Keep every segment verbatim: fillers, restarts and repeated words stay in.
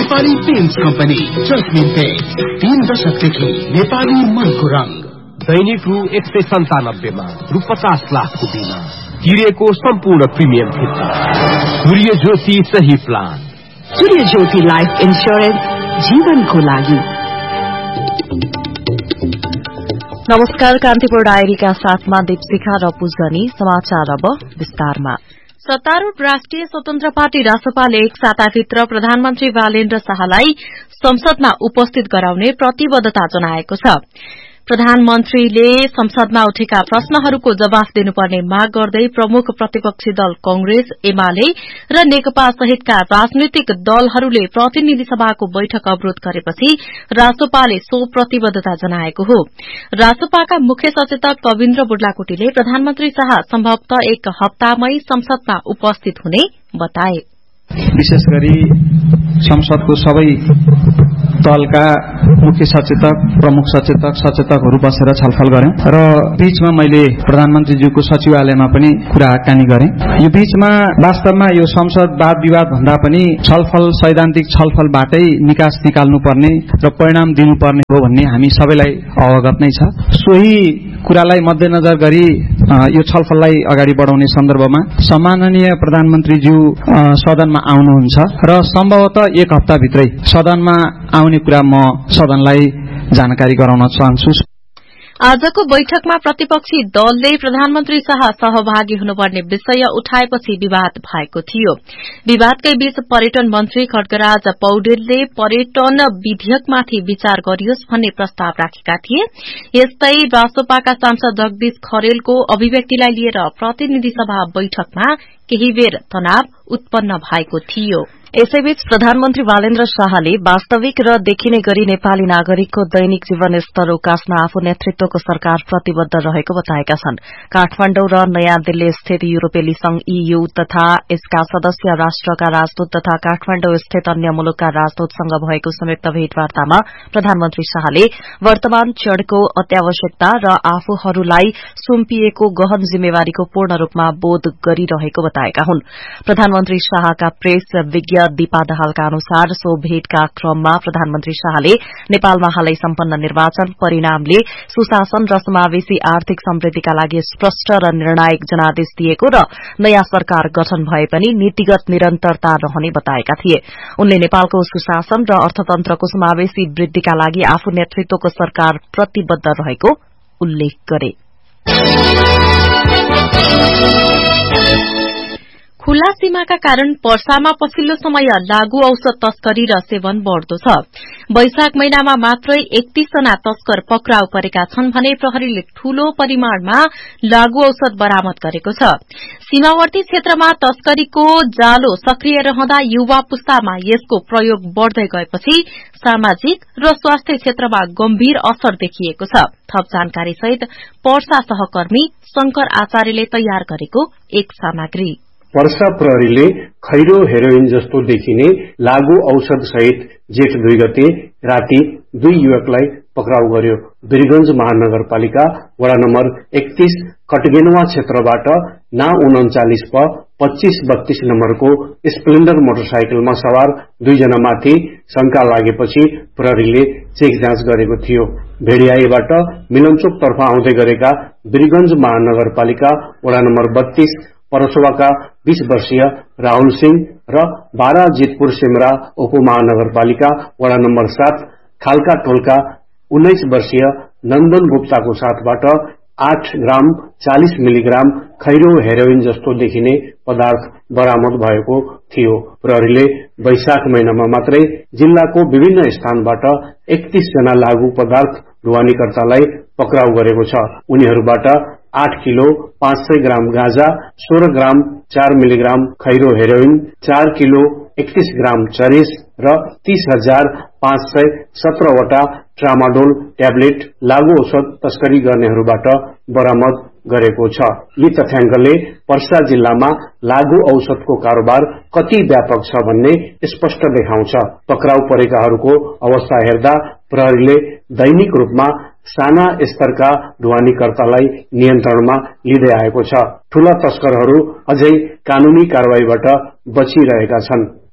Nepali paints company जस्मिन pant तीन दशकदेखि नेपाली मनको रंग। दैनिक रु एक सय सन्तानब्बेमा रु पचास लाखको बिमा तिरेको सम्पूर्ण प्रिमियम फिर्ता। सूर्य ज्योति सही प्लान। सूर्य ज्योति लाइफ इन्स्योरेन्स जीवनको लागि। नमस्कार, कान्तिपुर डायरीका साथमा दीपशिखा र पुजनी। समाचार अब विस्तारमा। सत्तारूढ़ राष्ट्रिय स्वतन्त्र पार्टी रासपाले एक साताभित्र प्रधानमन्त्री बालेन्द्र शाहलाई संसदमा उपस्थित गराउने प्रतिबद्धता जनाएको छ। प्रधानमन्त्रीले संसदमा उठेका प्रश्नहरूको जवाफ दिनुपर्ने माग गर्दै प्रमुख प्रतिपक्षी दल कांग्रेस, एमाले र नेकपा सहितका राजनीतिक दलहरूले प्रतिनिधि सभाको बैठक अवरोध गरेपछि रासपाले सो प्रतिबद्धता जनाएको हो। रासपाका मुख्य सचेतक कविन्द्र बुर्लाकोटीले प्रधानमन्त्री शाह सम्भवतः एक हप्तामै संसदमा उपस्थित हुने बताए। विशेष गरी संसदको सबै दलका मुख्य सचेतक, प्रमुख सचेतक, सचेतकहरू बसेर छलफल गर्यौं र बीचमा मैले प्रधानमन्त्रीज्यूको सचिवालयमा पनि कुराकानी गरेँ। यो बीचमा वास्तवमा यो संसद वाद विवाद भन्दा पनि छलफल, सैद्धान्तिक छलफलबाटै निकास निकाल्नुपर्ने र परिणाम दिनुपर्ने हो भन्ने हामी सबैलाई अवगत नै छ। सोही कुरालाई मध्यनजर गरी यो छलफललाई अगाडि बढाउने सन्दर्भमा सम्माननीय प्रधानमन्त्रीज्यू सदनमा आउनुहुन्छ र सम्भवतः एक हप्ताभित्रै सदनमा आउने कुरा म सदनलाई जानकारी गराउन चाहन्छु। आजको बैठकमा प्रतिपक्षी दलले प्रधानमन्त्री शाह सहभागी हुनुपर्ने विषय उठाएपछि विवाद भएको थियो। विवादकै बीच पर्यटन मन्त्री खड्गराज पौडेलले पर्यटन विधेयकमाथि विचार गरियोस् भन्ने प्रस्ताव राखेका थिए। यस्तै रासपाका सांसद जगदीश खरेलको अभिव्यक्तिलाई लिएर प्रतिनिधि सभा बैठकमा केही बेर तनाव उत्पन्न भएको थियो। यसैबीच प्रधानमन्त्री बालेन्द्र शाहले वास्तविक र देखिने गरी नेपाली नागरिकको दैनिक जीवन स्तर उकास्न आफू नेतृत्वको सरकार प्रतिबद्ध रहेको बताएका छन्। काठमाण्डौ र नयाँ दिल्ली स्थित युरोपेली संघ ईयू तथा यसका सदस्य राष्ट्रका राजदूत तथा काठमाण्डौ स्थित अन्य मुलुकका राजदूतसँग भएको संयुक्त भेटवार्तामा प्रधानमन्त्री शाहले वर्तमान क्षणको अत्यावश्यकता र आफूहरूलाई सुम्पिएको गहन जिम्मेवारीको पूर्ण रूपमा बोध गरिरहेको बताएका हुन्। प्रधानमन्त्री शाहका प्रेस विज्ञ दीपा दाहालका अनुसार सो भेटका क्रममा प्रधानमन्त्री शाहले नेपालमा हालै सम्पन्न निर्वाचन परिणामले सुशासन र समावेशी आर्थिक समृद्धिका लागि स्पष्ट र निर्णायक जनादेश दिएको र नयाँ सरकार गठन भए पनि नीतिगत निरन्तरता रहने बताएका थिए। उनले नेपालको सुशासन र अर्थतन्त्रको समावेशी वृद्धिका लागि आफू नेतृत्वको सरकार प्रतिबद्ध रहेको उल्लेख गरे। खुल्ला सीमाका कारण पर्सामा पछिल्लो समय लागू औषध तस्करी र सेवन बढ़दो छ। वैशाख महिनामा मात्रै एकतीस जना तस्कर पक्राउ परेका छन् भने प्रहरीले ठूलो परिमाणमा लागू औषध बरामद गरेको छ। सीमावर्ती क्षेत्रमा तस्करीको जालो सक्रिय रहँदा युवा पुस्तामा यसको प्रयोग बढ़दै गएपछि सामाजिक र स्वास्थ्य क्षेत्रमा गम्भीर असर देखिएको छ। थप जानकारी सहित पर्सा सहकर्मी शंकर आचार्यले तयार गरेको एक सामग्री। पर्सा प्रहरीले खैरो हेरोइन जस्तो देखिने लागू औषध सहित जेठ दुई गते राति दुई युवकलाई पक्राउ गर्यो। वीरगंज महानगरपालिका वडा नम्बर एकतीस कटगेनुवा क्षेत्रबाट ना उन्चालिस प पच्चीस बत्तीस नम्बरको स्प्लेन्डर मोटरसाइकलमा सवार दुईजनामाथि शंका लागेपछि प्रहरीले चेक जाँच गरेको थियो। भेडियाईबाट मिलनचोक तर्फ आउँदै गरेका वीरगंज महानगरपालिका वडा नम्बर बत्तीस परसोवाका बीस वर्षीय राहुल सिंह र बारा जितपुर सिमरा उपमहानगरपालिका वडा नम्बर सात खालका टोलका उन्नाइस वर्षीय नन्दन गुप्ताको साथबाट आठ ग्राम चालीस मिलीग्राम खैरो हेरोइन जस्तो देखिने पदार्थ बरामद भएको थियो। प्रहरीले वैशाख महिनामा मात्रै जिल्लाको विभिन्न स्थानबाट एकतीस जना लागू पदार्थ ढुवानीकर्तालाई पक्राउ गरेको छ। उनीहरूबाट आठ किलो पाँच सय ग्राम गाँजा, सोह्र ग्राम चार मिलीग्राम खैरो हेरोइन, चार किलो एकतीस ग्राम चरेस र तीस हजार पाँच सय सत्रहवटा ट्रामाडोल ट्याब्लेट लागू औषध तस्करी गर्नेहरूबाट बरामद गरेको छ। यी तथ्याङ्कले पर्सा जिल्लामा लागू औषधको कारोबार कति व्यापक छ भन्ने स्पष्ट देखाउँछ। पक्राउ परेकाहरूको अवस्था हेर्दा प्रहरीले दैनिक रूपमा साना स्तरका ढुवानीकर्तालाई नियन्त्रणमा लिँदै आएको छ। ठूला तस्करहरू अझै कानूनी कारवाहीबाट बचिरहेका छन्।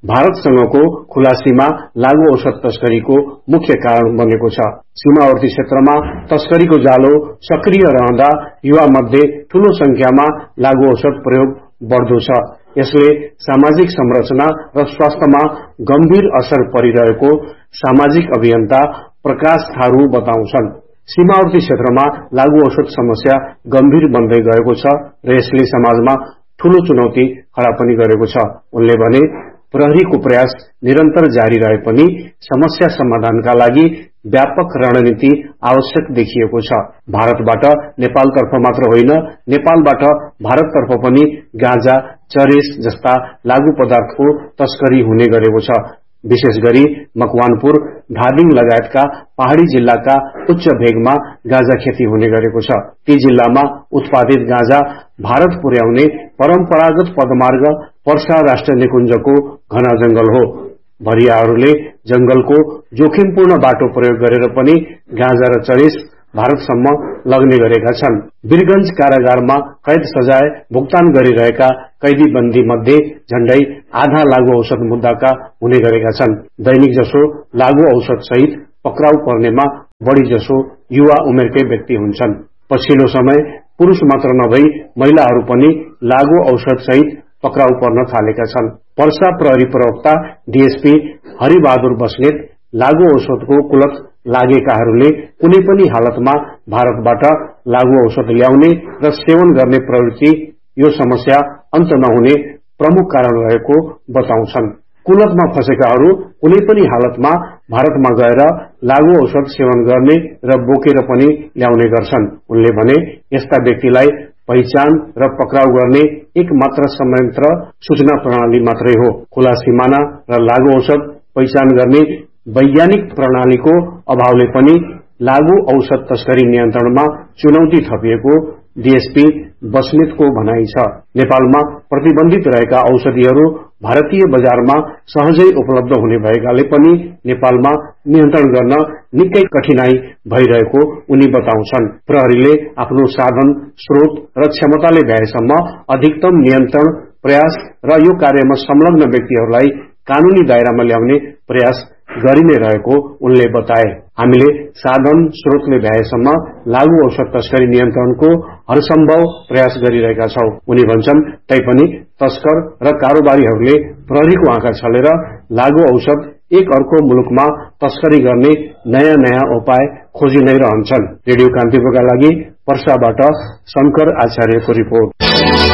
भारतसँगको खुला सीमा लागू औषध तस्करीको मुख्य कारण बनेको छ। सीमावर्ती क्षेत्रमा तस्करीको जालो सक्रिय रहँदा युवा मध्ये ठूलो संख्यामा लागू औषध प्रयोग बढ्दो छ। यसले सामाजिक संरचना र स्वास्थ्यमा गम्भीर असर परिरहेको सामाजिक अभियन्ता प्रकाश थारू बताउँछन्। सीमावर्ती क्षेत्रमा लागू औषध समस्या गम्भीर बन्दै गएको छ र यसले समाजमा ठूलो चुनौती खडा पनि गरेको छ। उनले भने प्रहरीको प्रयास निरन्तर जारी रहे पनि समस्या समाधानका लागि व्यापक रणनीति आवश्यक देखिएको छ। भारतबाट नेपालतर्फ मात्र होइन, नेपालबाट भारततर्फ पनि गाँजा, चरेस जस्ता लागू पदार्थको तस्करी हुने गरेको छ। विशेष गरी मकवानपुर, धादिङ लगायतका पहाड़ी जिल्लाका उच्च भेगमा गाँजा खेती हुने गरेको छ। ती जिल्लामा उत्पादित गाँजा भारत पुर्याउने परम्परागत पदमार्ग पर्सा राष्ट्रिय निकुञ्जको घना जंगल हो। भरियाहरूले जंगलको जोखिमपूर्ण बाटो प्रयोग गरेर पनि गाँजा र चरेस भारतसम्म लग्ने गरेका छन्। वीरगंज कारागारमा कैद सजाय भुक्तान गरिरहेका कैदी बन्दी मध्ये झण्डै आधा लागू औषध मुद्दाका हुने गरेका छन्। दैनिक जसो लागू औषध सहित पक्राउ पर्नेमा बढ़ी जसो युवा उमेरकै व्यक्ति हुन्छन्। पछिल्लो समय पुरुष मात्र नभई महिलाहरू पनि लागू औषध सहित पक्राउ पर्न थालेका छन्। पर्सा प्रहरी प्रवक्ता डीएसपी हरिबहादुर बस्नेत लागू औषधको कुलत लागेकाहरूले कुनै पनि हालतमा भारतबाट लागू औषध ल्याउने र सेवन गर्ने प्रवृत्ति यो समस्या अन्त नहुने प्रमुख कारण रहेको बताउँछन्। कुलतमा फसेकाहरू कुनै पनि हालतमा भारतमा गएर लागू औषध सेवन गर्ने र बोकेर पनि ल्याउने गर्छन्। उनले भने यस्ता व्यक्तिलाई पहिचान र पक्राउ गर्ने एक मात्र संयन्त्र सूचना प्रणाली मात्रै हो। खुला सिमाना र लागू औषध पहिचान गर्ने वैज्ञानिक प्रणालीको अभावले पनि लागू औषध तस्करी नियन्त्रणमा चुनौती थपिएको डीएसपी बस्नेतको भनाइ छ। नेपालमा प्रतिबन्धित रहेका औषधिहरू भारतीय बजारमा सहजै उपलब्ध हुने भएकाले पनि नेपालमा नियन्त्रण गर्न निकै कठिनाई भइरहेको उनी बताउँछन्। प्रहरीले आफ्नो साधन, स्रोत र क्षमताले भ्याएसम्म अधिकतम नियन्त्रण प्रयास र यो कार्यमा संलग्न व्यक्तिहरूलाई कानूनी दायरामा ल्याउने प्रयास गरिने रहेको उनले बताए। हामीले साधन स्रोतले भ्याएसम्म लागू औषध तस्करी नियन्त्रणको हरसम्भव प्रयास गरिरहेका छौं। उनी भन्छन् तैपनि तस्कर र कारोबारीहरूले प्रहरीको आँखा छलेर लागू औषध एक अर्को मुलुकमा तस्करी गर्ने नयाँ नयाँ उपाय खोजी नै रहन्छन्। रेडियो कान्तिपुरका लागि पर्साबाट शंकर आचार्यको रिपोर्ट।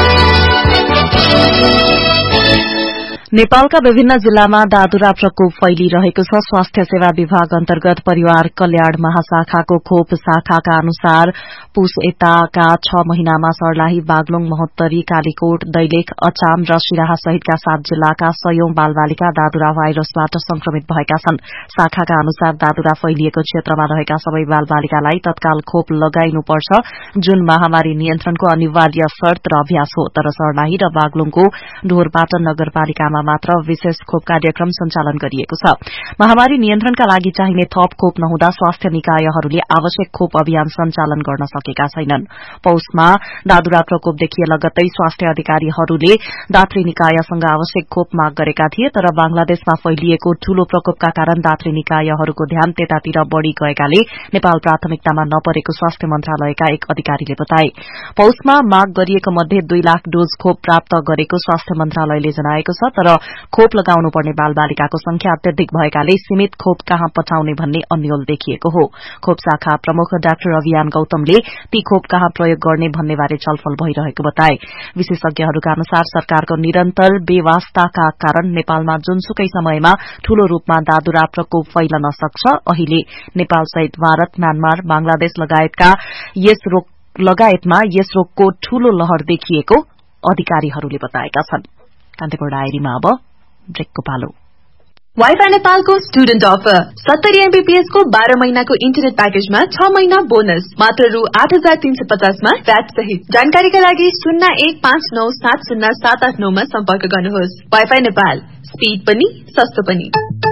नेपालका विभिन्न जिल्लामा दादुरा प्रकोप फैलिरहेको छ। स्वास्थ्य सेवा विभाग अन्तर्गत परिवार कल्याण महाशाखाको खोप शाखाका अनुसार पुस यताका छ महिनामा सर्लाही, बागलुङ, महोत्तरी, कालीकोट, दैलेख, अचाम र सिराहा सहितका सात जिल्लाका सयौं बालबालिका दादुरा भाइरसबाट संक्रमित भएका छन्। शाखाका अनुसार दादुरा फैलिएको क्षेत्रमा रहेका सबै बालबालिकालाई तत्काल खोप लगाइनुपर्छ, जुन महामारी नियन्त्रणको अनिवार्य शर्त र अभ्यास हो। तर सर्लाही र बागलुङको ढोरपाटन नगरपालिकामा मात्र विशेष खोप कार्यक्रम सञ्चालन गरिएको छ। महामारी नियन्त्रणका लागि चाहिने थप खोप नहुँदा स्वास्थ्य निकायहरूले आवश्यक खोप अभियान सञ्चालन गर्न सकेका छैनन्। पौषमा दादुरा प्रकोप देखिए लगत्तै स्वास्थ्य अधिकारीहरूले दात्री निकायसँग आवश्यक खोप माग गरेका थिए, तर बांग्लादेशमा फैलिएको ठूलो प्रकोपका कारण दात्री निकायहरूको ध्यान त्यतातिर बढ़ी गएकाले नेपाल प्राथमिकतामा नपरेको स्वास्थ्य मन्त्रालयका एक अधिकारीले बताए। पौषमा माग गरिएको मध्ये दुई लाख डोज खोप प्राप्त गरेको स्वास्थ्य मन्त्रालयले जनाएको छ, तर खोप लगाउनु पर्ने बालबालिकाको संख्या अत्यधिक भएकाले सीमित खोप कहाँ पठाउने भन्ने अन्यल देखिएको हो। खोप शाखा प्रमुख डाक्टर अभियान गौतमले ती खोप कहाँ प्रयोग गर्ने भन्नेबारे छलफल भइरहेको बताए। विशेषज्ञहरूका अनुसार सरकारको निरन्तर बेवास्ताका कारण नेपालमा जुनसुकै समयमा ठूलो रूपमा दादुरा प्रकोप फैलन सक्छ। अहिले नेपाल सहित भारत, म्यानमार, बांग्लादेश लगायतका यस रोग लगायतमा यस रोगको ठूलो लहर देखिएको अधिकारीहरूले बताएका छन्। कान्तिपुर डायरीमा अब ब्रेकको पालो। वाइफाई नेपालको स्टुडेन्ट अफर सत्तरी एमबीपीएस को बाह्र महिनाको इन्टरनेट प्याकेजमा छ महिना बोनस मात्र रु आठ हजार तीन सय पचासमा भ्याट सहित। जानकारीका लागि शून्य एक पाँच नौ सात शून्य सात आठ नौमा सम्पर्क गर्नुहोस्। वाइफाई नेपाल, स्पीड पनि सस्तो पनि।